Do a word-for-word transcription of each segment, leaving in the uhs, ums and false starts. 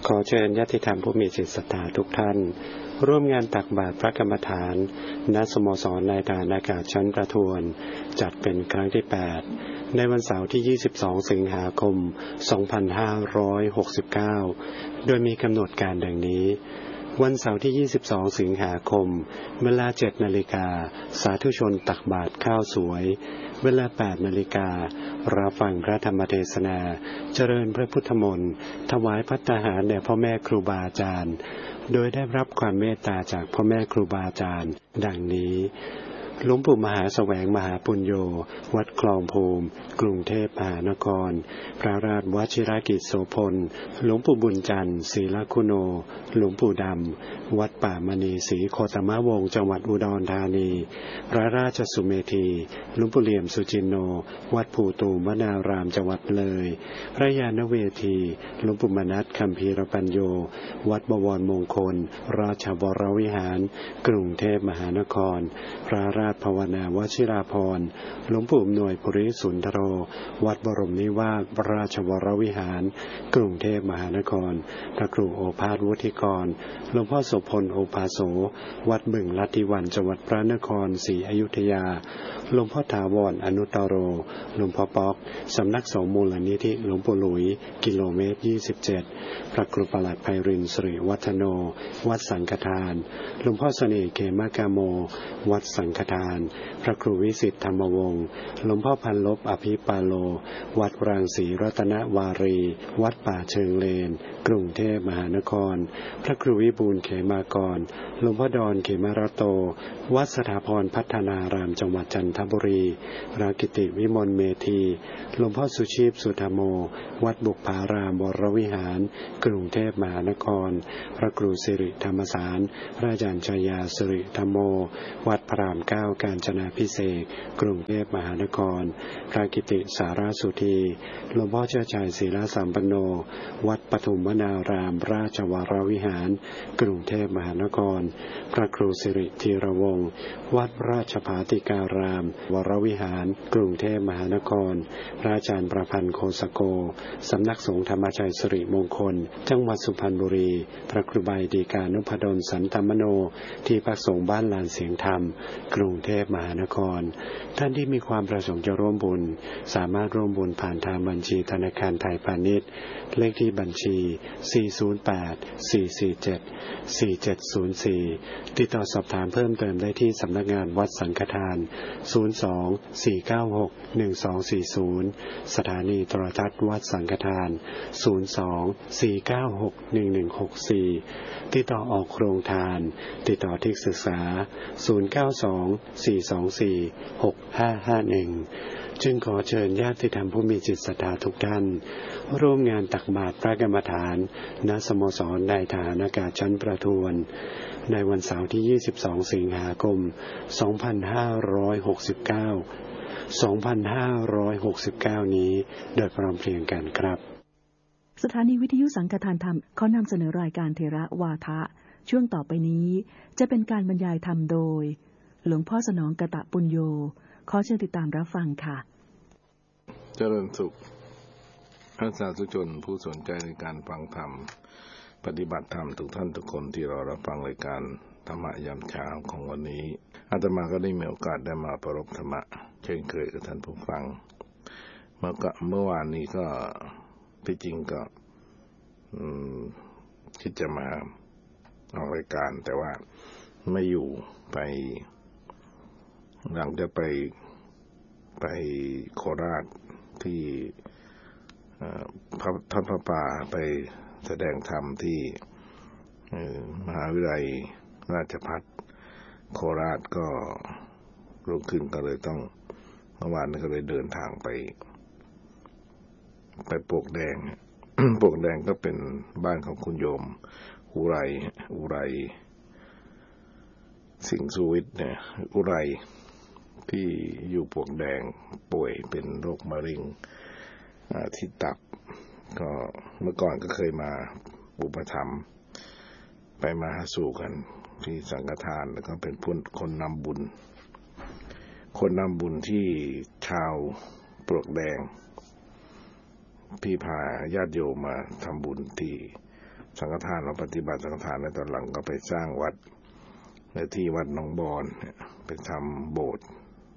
ขอเชิญญาติธรรมผู้มีจิตศรัทธาทุกท่านร่วมงานตักบาตรพระกรรมฐานณสโมสรนายทหารอากาศชั้นประทวนจัดเป็นครั้งที่แปดในวันเสาร์ที่ยี่สิบสองสิงหาคมสองพันห้าร้อยหกสิบเก้าโดยมีกำหนดการดังนี้วันเสาร์ที่ยี่สิบสองสิงหาคมเวลาเจ็ดนาฬิกาสาธุชนตักบาตรข้าวสวยเวลาแปดนาฬิการับฟังพระธรรมเทศนาเจริญพระพุทธมนต์ถวายภัตตาหารแด่พ่อแม่ครูบาอาจารย์โดยได้รับความเมตตาจากพ่อแม่ครูบาอาจารย์ดังนี้หลวงปู่มหาแสวงมหาปุญโญวัดคลองภูมิกรุงเทพมหานครพระราชวชิรกิจโสพลหลวงปู่บุญจันทร์ศรีลคุโนหลวงปู่ดำวัดป่ามณีศรีโคตมวงศ์จังหวัดอุดรธานีพระราชสุเมธีหลวงปู่เหลี่ยมสุจินโนวัดภูตูมนารามจังหวัดเลยพระยานเวทีหลวงปู่มนัสคัมภีรปัญโยวัดบวรมงคลราชวรวิหารกรุงเทพมหานครพระราชภาวนาวชิราภรณ์หลวงปู่หน่วยปุริสุนทโรวัดบรมนิวาสราชวรวิหารกรุงเทพมหานครพระครูโอภาสวุฒิกรหลวงพ่อโสพลโอภาโสวัดบึงลัทธิวันจังหวัดพระนครศรีอยุธยาหลวงพ่อถาวรอนุตตโรหลวงพ่อป๊อกสำนักสงฆ์มูลนิธิหลวงปู่หลุยกิโลเมตรยี่สิบเจ็ดพระครูประหลัดไพรินทร์สิริวัฒโนวัดสังฆทานหลวงพ่อเสน่ห์เขมกาโมวัดสังฆทานพระครูวิสิทธิธรรมวงศ์หลวงพ่อพันลบอภิปาโลวัดรังสีรัตนวารีวัดป่าเชิงเลนกรุงเทพมหานครพระครูวิบูลย์เขมากรหลวงพ่อดอนเขมรโตวัดสถาพรพัฒนารามจังหวัดจันทบุรีพระกิติวิมลเมธีหลวงพ่อสุชีพสุธโมวัดบุพารามวรวิหารกรุงเทพมหานครพระครูสิริธรรมสารพระอาจารย์ชยาสิริธรรมโมวัดพระรามเก้ากาญจนาภิเษกกรุงเทพมหานครพระกิติสารสุธีหลวงพ่อเจ้าชายศิลาสัมปันโนวัดปฐุมวนารามราชวรวิหารกรุงเทพมหานครพระครูสิริธีรวงศ์วัดราชภาติการามวรวิหารกรุงเทพมหานครพระอาจารย์ประพันธ์โคสโกสำนักสงฆ์ธรรมชัยสิริมงคลจังหวัดสุพรรณบุรีพระครูใบดีกานุพดลสันตมโนที่พักสงฆ์บ้านลานเสียงธรรมกรุงเทพมหานครท่านที่มีความประสงค์จะร่วมบุญสามารถร่วมบุญผ่านทางบัญชีธนาคารไทยพาณิชย์เลขที่บัญชีสี่ ศูนย์ แปด สี่ สี่ เจ็ด สี่ เจ็ด ศูนย์ สี่ติดต่อสอบถามเพิ่มเติมได้ที่สำนักงานวัดสังฆทานศูนย์ สอง สี่ เก้า หก หนึ่ง สอง สี่ ศูนย์สถานีโทรทัศน์วัดสังฆทานศูนย์ สอง สี่ เก้า หก หนึ่ง หนึ่ง หก สี่ติดต่อออกโครงทานติดต่อที่ศึกษาศูนย์ เก้า สอง สี่ สอง สี่ หก ห้า ห้า หนึ่งจึงขอเชิญญาติธรรมผู้มีจิตศรัทธาทุกท่านร่วมงานตักบาตรพระกรรมฐานณสโมสรนายทหารอากาศชั้นประทวนในวันเสาร์ที่ยี่สิบสองสิงหาคมสองพันห้าร้อยหกสิบเก้า สองพันห้าร้อยหกสิบเก้านี้โดยพร้อมเพรียงกันครับสถานีวิทยุสังฆทานธรรมขอนำเสนอรายการเทระวาทะช่วงต่อไปนี้จะเป็นการบรรยายธรรมโดยหลวงพ่อสนองกตปุญโญขอเชิญติดตามรับฟังค่ะเจริญสุขท่านสาธุชนผู้สนใจในการฟังธรรมปฏิบัติธรรมทุกท่านทุกคนที่รอรับฟังรายการธรรมะยามเช้าของวันนี้อาตมาก็ได้มีโอกาสได้มาประรบธรรมะเช่นเคยกับท่านผู้ฟังเมื่อก็เมื่อวานนี้ก็ที่จริงก็คิดจะมาออกรายการแต่ว่าไม่อยู่ไปหลังจะไปไปโคราชที่ท่านพระป่าไปแสดงธรรมที่มหาวิทยาลัยราชภัฏโคราชก็รุ่งขึ้นก็เลยต้องเมื่อวานก็เลยเดินทางไปไปปลวกแดง ปลวกแดงก็เป็นบ้านของคุณโยมอุไรอุไรสิงห์สุวิทย์เนี่ยอุไรที่อยู่ปลวกแดงป่วยเป็นโรคมะเร็งที่ตับก็เมื่อก่อนก็เคยมาอุปถัมภ์ไปมาหาสู่กันที่สังฆทานแล้วก็เป็นผู้คนนำบุญคนนำบุญที่ชาวปลวกแดงพี่พาญาติโยมมาทำบุญที่สังฆทานมาปฏิบัติสังฆทานในตอนหลังก็ไปสร้างวัดในที่วัดหนองบอนไปทำโบสถ์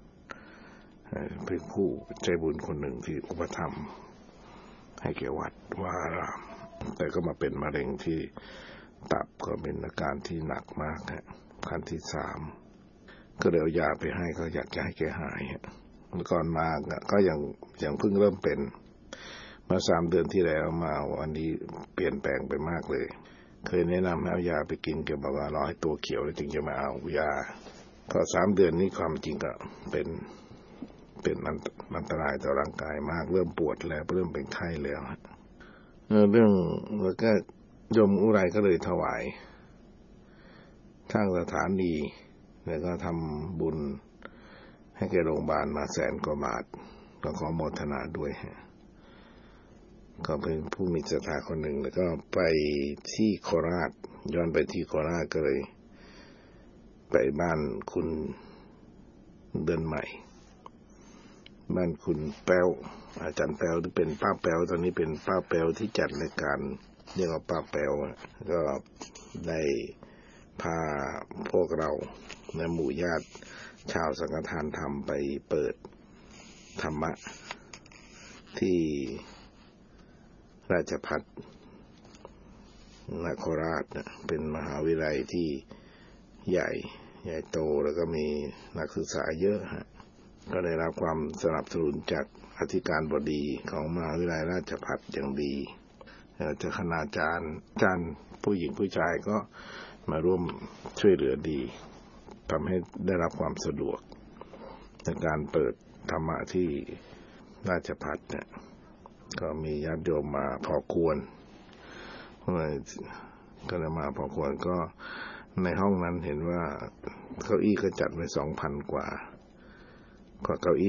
เป็นผู้ใจบุญคนหนึ่งที่อุปถัมภ์ให้แก่วัดวารามแต่ก็มาเป็นมะเร็งที่ตับก็เป็นอาการที่หนักมากขั้นที่สามก็เลยเอายาไปให้ก็อยากจะให้แกหายเมื่อก่อนมาก็ยังยังเพิ่งเริ่มเป็นมาสามเดือนที่แล้วมาวันนี้เปลี่ยนแปลงไปมากเลยเคยแนะนำให้เอายาไปกินแกบอกว่ารอให้ตัวเขียวแล้วจึงจะมาเอายาพอสามเดือนนี้ความจริงก็เป็นเป็นอันตรายต่อร่างกายมากเริ่มปวดแล้วเริ่มเป็นไข้แล้วเรื่องแล้วก็โยมอุไรก็เลยถวายทางสถานีแล้วก็ทำบุญให้แก่โรงพยาบาลมาแสนกว่าบาทก็ขอโมทนาด้วยก็เป็นผู้มีศรัทธาคนหนึ่งแล้วก็ไปที่โคราชย้อนไปที่โคราชก็เลยไปบ้านคุณเดือนใหม่บ้านคุณแป้วอาจารย์แป้วที่เป็นป้าแป้วตอนนี้เป็นป้าแป้วที่จัดรายการเรียกว่าป้าแป้วก็ได้พาพวกเราในหมู่ญาติชาวสังฆทานธรรมไปเปิดธรรมะที่ราชภัฏนครราชเป็นมหาวิทยาลัยที่ใหญ่ใหญ่โตแล้วก็มีนักศึกษาเยอะฮะก็ได้รับความสนับสนุนจากอธิการบดีของมหาวิทยาลัยราชภัฏอย่างดีเจ้าคณาจารย์อาจารย์ผู้หญิงผู้ชายก็มาร่วมช่วยเหลือดีทำให้ได้รับความสะดวกในการเปิดธรรมะที่ราชภัฏเนี่ยก็มีญาติโยมมาพอควรก็เลยมาพอควรก็ในห้องนั้นเห็นว่าเก้าอี้ก็จัดไว้ สองพัน กว่าก็เก้าอี้